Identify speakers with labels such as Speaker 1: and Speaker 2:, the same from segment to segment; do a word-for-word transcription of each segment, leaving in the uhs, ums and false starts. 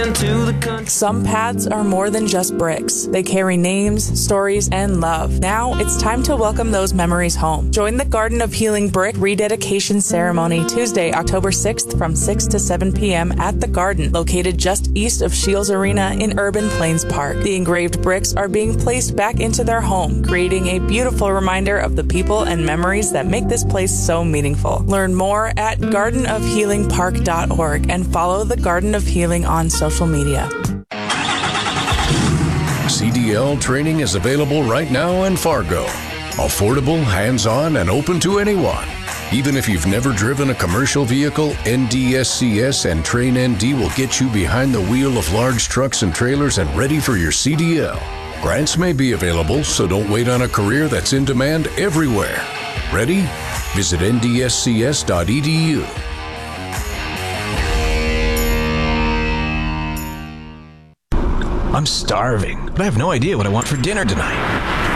Speaker 1: Some paths are more than just bricks. They carry names, stories, and love. Now it's time to welcome those memories home. Join the Garden of Healing Brick Rededication Ceremony Tuesday, October sixth from six to seven p.m. at the Garden, located just east of Shields Arena in Urban Plains Park. The engraved bricks are being placed back into their home, creating a beautiful reminder of the people and memories that make this place so meaningful. Learn more at garden of healing park dot org and follow the Garden of Healing on social media.
Speaker 2: C D L training is available right now in Fargo. Affordable, hands-on, and open to anyone. Even if you've never driven a commercial vehicle, N D S C S and Train N D will get you behind the wheel of large trucks and trailers and ready for your C D L. Grants may be available, so don't wait on a career that's in demand everywhere. Ready? Visit N D S C S dot E D U.
Speaker 3: I'm starving, but I have no idea what I want for dinner tonight.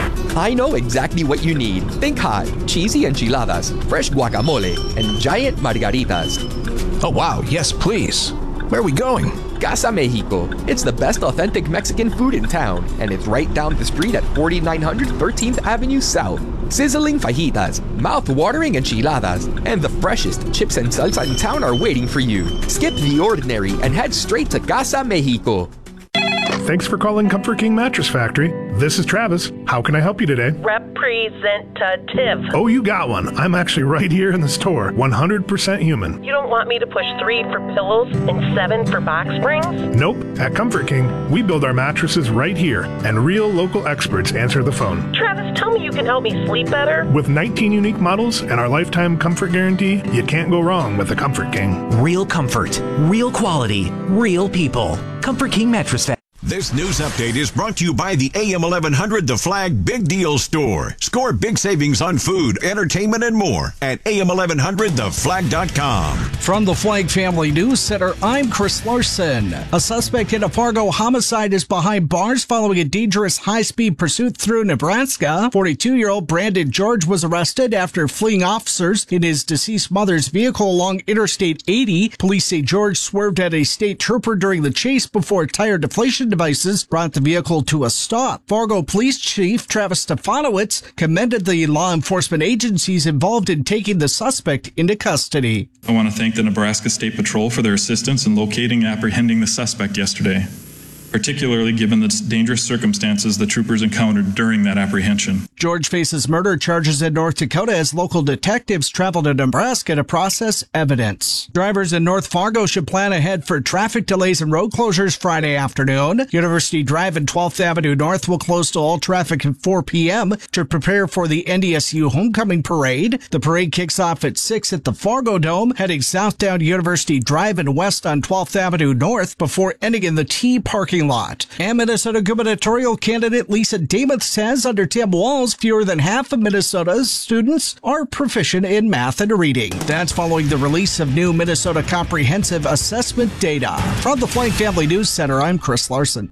Speaker 4: I know exactly what you need. Think high, cheesy enchiladas, fresh guacamole, and giant margaritas.
Speaker 3: Oh wow, yes please. Where are we going?
Speaker 4: Casa Mexico. It's the best authentic Mexican food in town, and it's right down the street at forty-nine hundred thirteenth Avenue South. Sizzling fajitas, mouth-watering enchiladas, and the freshest chips and salsa in town are waiting for you. Skip the ordinary and head straight to Casa Mexico.
Speaker 5: Thanks for calling Comfort King Mattress Factory. This is Travis. How can I help you today?
Speaker 6: Representative.
Speaker 5: Oh, you got one. I'm actually right here in the store. one hundred percent human.
Speaker 6: You don't want me to push three for pillows and seven for box springs?
Speaker 5: Nope. At Comfort King, we build our mattresses right here, and real local experts answer the phone.
Speaker 6: Travis, tell me you can help me sleep better.
Speaker 5: With nineteen unique models and our lifetime comfort guarantee, you can't go wrong with the Comfort King.
Speaker 7: Real comfort, real quality, real people. Comfort King Mattress Factory.
Speaker 8: This news update is brought to you by the A M eleven hundred The Flag Big Deal Store. Score big savings on food, entertainment, and more at A M eleven hundred the flag dot com.
Speaker 9: From the Flag Family News Center, I'm Chris Larson. A suspect in a Fargo homicide is behind bars following a dangerous high-speed pursuit through Nebraska. forty-two-year-old Brandon George was arrested after fleeing officers in his deceased mother's vehicle along Interstate eighty. Police say George swerved at a state trooper during the chase before tire deflation devices brought the vehicle to a stop. Fargo Police Chief Travis Stefanowicz commended the law enforcement agencies involved in taking the suspect into custody.
Speaker 10: I want to thank the Nebraska State Patrol for their assistance in locating and apprehending the suspect yesterday, particularly given the dangerous circumstances the troopers encountered during that apprehension.
Speaker 9: George faces murder charges in North Dakota as local detectives travel to Nebraska to process evidence. Drivers in North Fargo should plan ahead for traffic delays and road closures Friday afternoon. University Drive and twelfth Avenue North will close to all traffic at four p.m. to prepare for the N D S U Homecoming Parade. The parade kicks off at six at the Fargo Dome, heading south down University Drive and west on twelfth Avenue North before ending in the T parking lot. And Minnesota gubernatorial candidate Lisa Demuth says under Tim Walz, fewer than half of Minnesota's students are proficient in math and reading. That's following the release of new Minnesota Comprehensive Assessment data. From the Flag Family News Center, I'm Chris Larson.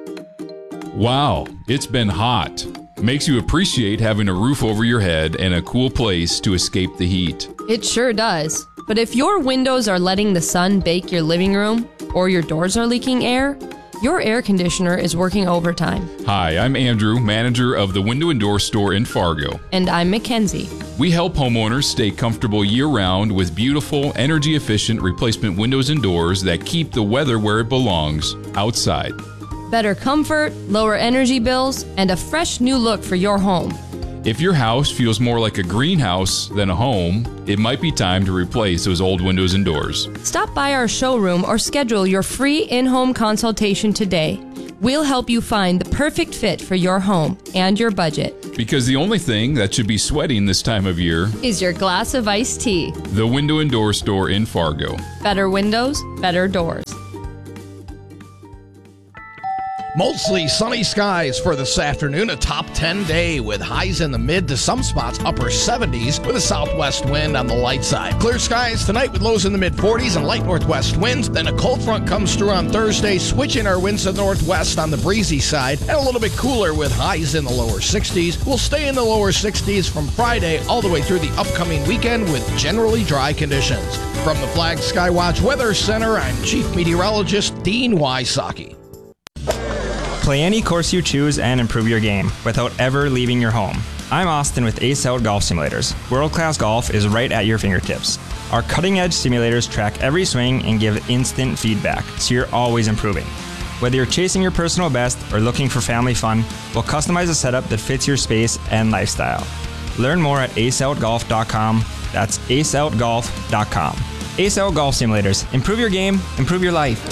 Speaker 11: Wow, it's been hot. Makes you appreciate having a roof over your head and a cool place to escape the heat.
Speaker 12: It sure does. But if your windows are letting the sun bake your living room, or your doors are leaking air, your air conditioner is working overtime.
Speaker 11: Hi, I'm Andrew, manager of the Window and Door Store in Fargo.
Speaker 12: And I'm Mackenzie.
Speaker 11: We help homeowners stay comfortable year-round with beautiful, energy-efficient replacement windows and doors that keep the weather where it belongs, outside.
Speaker 12: Better comfort, lower energy bills, and a fresh new look for your home.
Speaker 11: If your house feels more like a greenhouse than a home, it might be time to replace those old windows and doors.
Speaker 12: Stop by our showroom or schedule your free in-home consultation today. We'll help you find the perfect fit for your home and your budget.
Speaker 11: Because the only thing that should be sweating this time of year
Speaker 12: is your glass of iced tea.
Speaker 11: The Window and Door Store in Fargo.
Speaker 12: Better windows, better doors.
Speaker 13: Mostly sunny skies for this afternoon, a top ten day with highs in the mid to some spots upper seventies with a southwest wind on the light side. Clear skies tonight with lows in the mid forties and light northwest winds. Then a cold front comes through on Thursday, switching our winds to the northwest on the breezy side and a little bit cooler with highs in the lower sixties. We'll stay in the lower sixties from Friday all the way through the upcoming weekend with generally dry conditions. From the Flag Skywatch Weather Center, I'm Chief Meteorologist Dean Wysocki.
Speaker 14: Play any course you choose and improve your game without ever leaving your home. I'm Austin with Ace Out Golf Simulators. World-class golf is right at your fingertips. Our cutting-edge simulators track every swing and give instant feedback, so you're always improving. Whether you're chasing your personal best or looking for family fun, we'll customize a setup that fits your space and lifestyle. Learn more at ace out golf dot com. That's ace out golf dot com. Ace Out Golf Simulators. Improve your game, improve your life.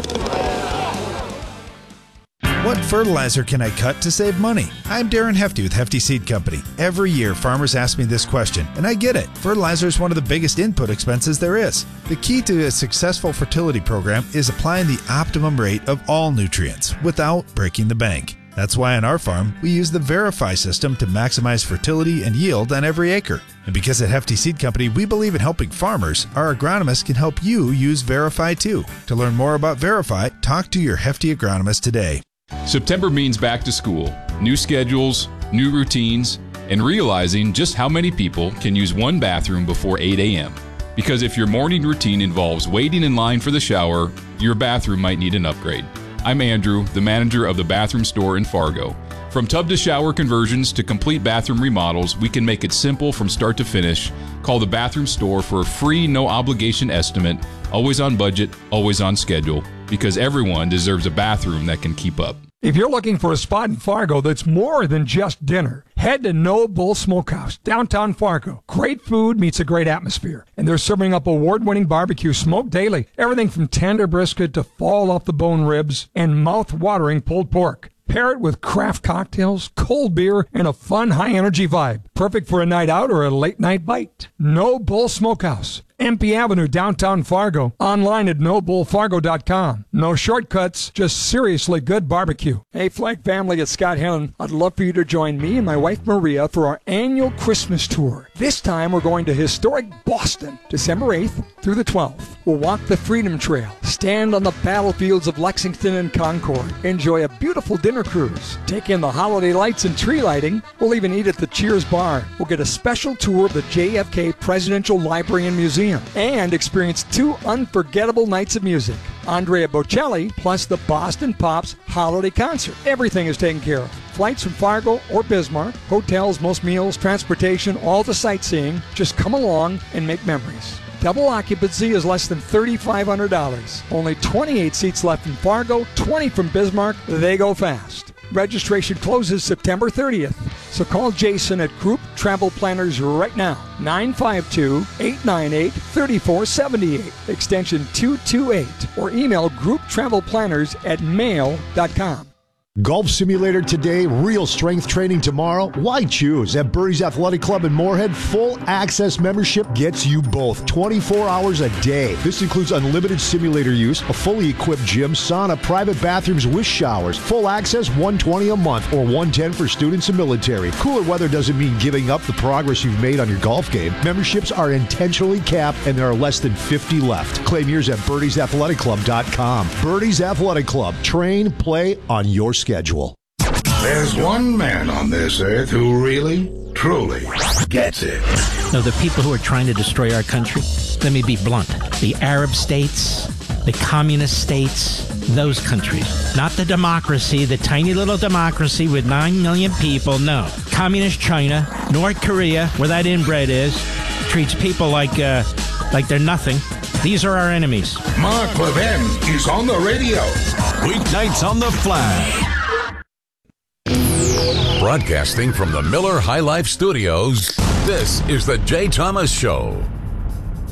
Speaker 15: What fertilizer can I cut to save money? I'm Darren Hefty with Hefty Seed Company. Every year, farmers ask me this question, and I get it. Fertilizer is one of the biggest input expenses there is. The key to a successful fertility program is applying the optimum rate of all nutrients without breaking the bank. That's why on our farm, we use the Verify system to maximize fertility and yield on every acre. And because at Hefty Seed Company, we believe in helping farmers, our agronomists can help you use Verify too. To learn more about Verify, talk to your Hefty agronomist today.
Speaker 11: September means back to school, new schedules, new routines, and realizing just how many people can use one bathroom before eight a.m. Because if your morning routine involves waiting in line for the shower, your bathroom might need an upgrade. I'm Andrew, the manager of the Bathroom Store in Fargo. From tub to shower conversions to complete bathroom remodels, we can make it simple from start to finish. Call the Bathroom Store for a free, no-obligation estimate, always on budget, always on schedule, because everyone deserves a bathroom that can keep up.
Speaker 16: If you're looking for a spot in Fargo that's more than just dinner, head to No Bull Smokehouse, downtown Fargo. Great food meets a great atmosphere, and they're serving up award-winning barbecue smoked daily. Everything from tender brisket to fall-off-the-bone ribs and mouth-watering pulled pork. Pair it with craft cocktails, cold beer, and a fun, high-energy vibe. Perfect for a night out or a late-night bite. No Bull Smokehouse, M P Avenue, downtown Fargo. Online at no bull fargo dot com. No shortcuts, just seriously good barbecue. Hey, Flag family, it's Scott Helen. I'd love for you to join me and my wife Maria for our annual Christmas tour. This time we're going to historic Boston, December eighth through the twelfth. We'll walk the Freedom Trail, stand on the battlefields of Lexington and Concord, enjoy a beautiful dinner cruise, take in the holiday lights and tree lighting. We'll even eat at the Cheers Bar. We'll get a special tour of the J F K Presidential Library and Museum and experience two unforgettable nights of music. Andrea Bocelli plus the Boston Pops Holiday Concert. Everything is taken care of. Flights from Fargo or Bismarck, hotels, most meals, transportation, all the sightseeing. Just come along and make memories. Double occupancy is less than three thousand five hundred dollars. Only twenty-eight seats left in Fargo, twenty from Bismarck. They go fast. Registration closes September thirtieth. So call Jason at Group Travel Planners right now. nine five two, eight nine eight, three four seven eight, extension two two eight, or email group travel planners at mail dot com.
Speaker 17: Golf simulator today, real strength training tomorrow. Why choose? At Birdie's Athletic Club in Moorhead, full access membership gets you both twenty-four hours a day. This includes unlimited simulator use, a fully equipped gym, sauna, private bathrooms with showers. Full access, one hundred twenty dollars a month or one hundred ten dollars for students and military. Cooler weather doesn't mean giving up the progress you've made on your golf game. Memberships are intentionally capped and there are less than fifty left. Claim yours at birdies athletic club dot com. Birdie's Athletic Club. Train, play on your schedule.
Speaker 18: There's one man on this earth who really, truly gets it.
Speaker 19: Now, the people who are trying to destroy our country, let me be blunt, the Arab states, the communist states, those countries. Not the democracy, the tiny little democracy with nine million people, no. Communist China, North Korea, where that inbred is, treats people like, uh, like they're nothing. These are our enemies.
Speaker 18: Mark Levin is on the radio.
Speaker 8: Weeknights on the Flag.
Speaker 2: Broadcasting from the Miller High Life Studios, this is the Jay Thomas Show.